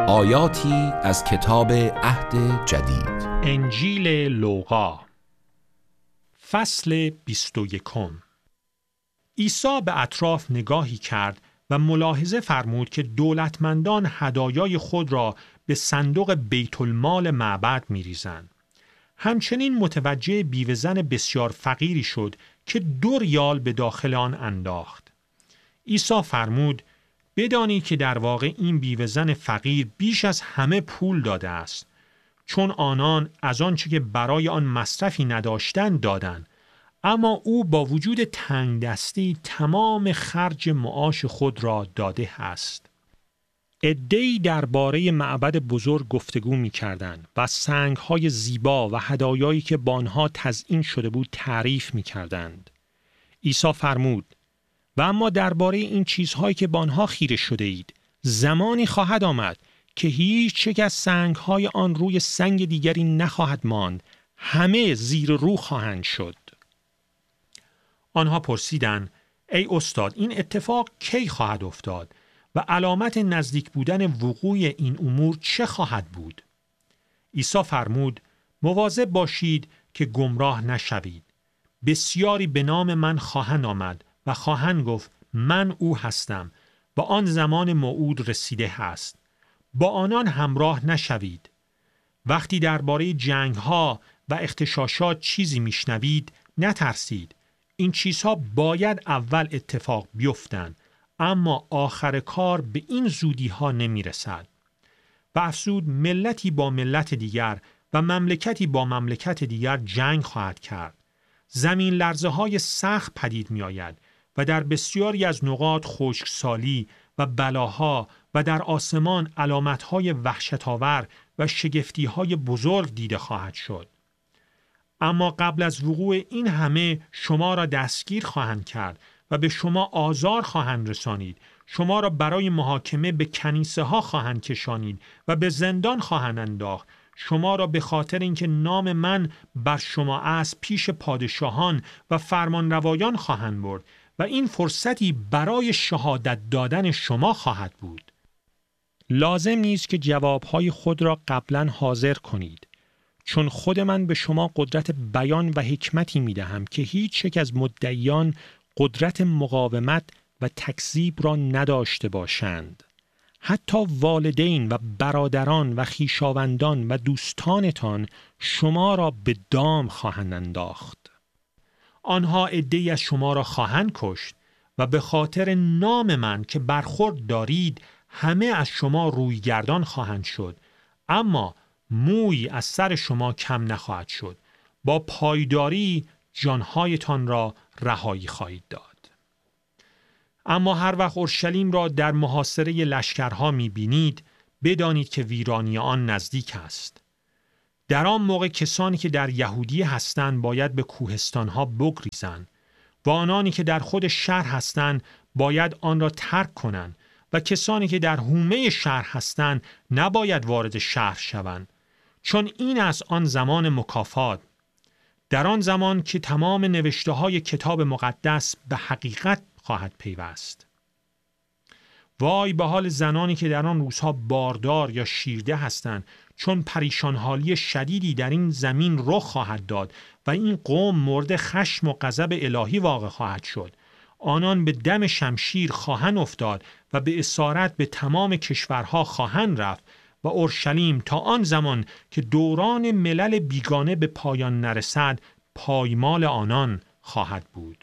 آیاتی از کتاب عهد جدید. انجیل لوقا فصل 21. عیسی به اطراف نگاهی کرد و ملاحظه فرمود که دولتمندان هدایای خود را به صندوق بیت المال معبد می‌ریزند. همچنین متوجه بیوه‌زن بسیار فقیری شد که 2 ریال به داخل آن انداخت. عیسی فرمود: بدانید که در واقع این بیوه‌زن فقیر بیش از همه پول داده است، چون آنان از آنچه که برای آن مصرفی نداشتند دادند، اما او با وجود تنگدستی تمام خرج معاش خود را داده است. عده‌ای درباره معبد بزرگ گفتگو می‌کردند و سنگ‌های زیبا و هدایایی که با آنها تزیین شده بود تعریف می‌کردند. عیسی فرمود: و اما درباره این چیزهایی که با آنها خیره شده اید، زمانی خواهد آمد که هیچ یک از سنگ‌های آن روی سنگ دیگری نخواهد ماند، همه زیر رو خواهند شد. آنها پرسیدند: ای استاد، این اتفاق کی خواهد افتاد و علامت نزدیک بودن وقوع این امور چه خواهد بود؟ عیسی فرمود: مواظب باشید که گمراه نشوید. بسیاری به نام من خواهند آمد و خواهند گفت من او هستم و آن زمان موعود رسیده است. با آنان همراه نشوید. وقتی درباره جنگ‌ها و اغتشاشات چیزی میشنوید نترسید. این چیزها باید اول اتفاق بیفتند، اما آخر کار به این زودی‌ها نمیرسد. و افزود: ملتی با ملت دیگر و مملکتی با مملکت دیگر جنگ خواهد کرد. زمین لرزه‌های سخت پدید می‌آید و در بسیاری از نقاط خشکسالی و بلاها و در آسمان علامت‌های وحشت‌آور و شگفتی‌های بزرگ دیده خواهد شد. اما قبل از وقوع این همه شما را دستگیر خواهند کرد و به شما آزار خواهند رسانید. شما را برای محاکمه به کنیسه‌ها خواهند کشانید و به زندان خواهند انداخت. شما را به خاطر اینکه نام من بر شما است پیش پادشاهان و فرمانروایان خواهند برد و این فرصتی برای شهادت دادن شما خواهد بود. لازم نیست که جوابهای خود را قبلا حاضر کنید، چون خود من به قدرت قدرت بیان و حکمتی می دهم که هیچ یک از مدعیان قدرت مقاومت و تکذیب را نداشته باشند. حتی والدین و برادران و خویشاوندان و دوستانتان شما را به دام خواهند انداخت. آنها عده‌ای از شما را خواهند کشت و به خاطر نام من که برخورد دارید همه از شما رویگردان خواهند شد، اما موی از سر شما کم نخواهد شد. با پایداری جانهایتان را رهایی خواهید داد. اما هر وقت اورشلیم را در محاصره لشکرها می‌بینید، بدانید که ویرانی آن نزدیک است. در آن موقع کسانی که در یهودیه هستند باید به کوهستانها بگریزند و آنانی که در خود شهر هستند باید آن را ترک کنند و کسانی که در حومه شهر هستند نباید وارد شهر شوند، چون این از آن زمان مکافات، در آن زمان که تمام نوشته‌های کتاب مقدس به حقیقت خواهد پیوست. وای به حال زنانی که در آن روزها باردار یا شیرده هستند، چون پریشان حالی شدیدی در این زمین رخ خواهد داد و این قوم مورد خشم و غضب الهی واقع خواهد شد. آنان به دم شمشیر خواهند افتاد و به اسارت به تمام کشورها خواهند رفت و اورشلیم تا آن زمان که دوران ملل بیگانه به پایان نرسد پایمال آنان خواهد بود.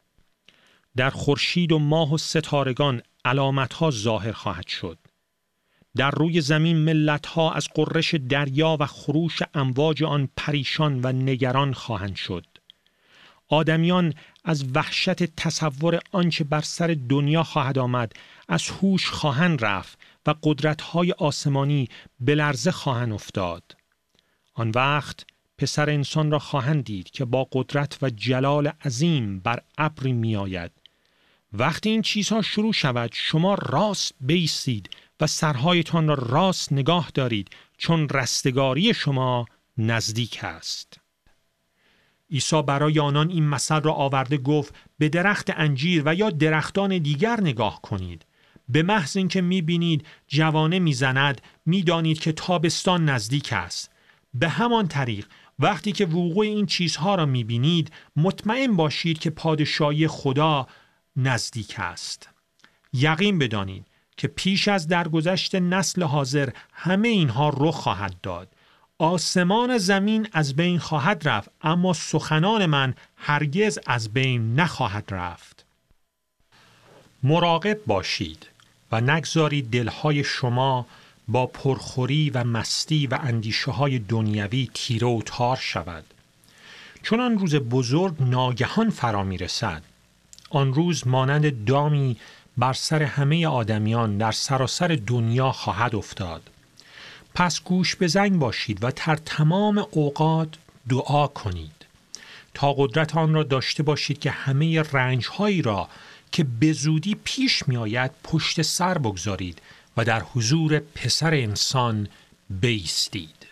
در خورشید و ماه و ستارگان علامت‌ها ظاهر خواهد شد. در روی زمین ملت‌ها از غرش دریا و خروش امواج آن پریشان و نگران خواهند شد. آدمیان از وحشت تصور آنچه بر سر دنیا خواهد آمد از هوش خواهند رفت و قدرت‌های آسمانی به لرزه خواهند افتاد. آن وقت پسر انسان را خواهند دید که با قدرت و جلال عظیم بر ابری می آید. وقتی این چیزها شروع شود شما راست بایستید و سرهایتان را راست نگاه دارید، چون رستگاری شما نزدیک است. عیسی برای آنان این مثل را آورده گفت: به درخت انجیر و یا درختان دیگر نگاه کنید. به محض اینکه می‌بینید جوانه می‌زند می‌دانید که تابستان نزدیک است. به همان طریق وقتی که وقوع این چیزها را می‌بینید مطمئن باشید که پادشاهی خدا نزدیک است. یقین بدانید که پیش از درگذشت نسل حاضر همه اینها رخ خواهد داد. آسمان زمین از بین خواهد رفت، اما سخنان من هرگز از بین نخواهد رفت. مراقب باشید و نگذارید دلهای شما با پرخوری و مستی و اندیشه های دنیوی تیره و تار شود. چون آن روز بزرگ ناگهان فرا می رسد. آن روز مانند دامی بر سر همه آدمیان در سراسر دنیا خواهد افتاد. پس گوش به زنگ باشید و در تمام اوقات دعا کنید تا قدرت آن را داشته باشید که همه رنج‌هایی را که به زودی پیش می آید پشت سر بگذارید و در حضور پسر انسان بایستید.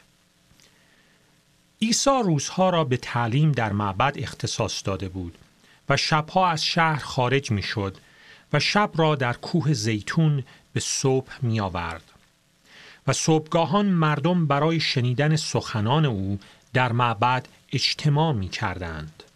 عیسی روزها را به تعلیم در معبد اختصاص داده بود و شبها از شهر خارج می شد و شب را در کوه زیتون به صبح می آورد. و صبحگاهان مردم برای شنیدن سخنان او در معبد اجتماع می کردند.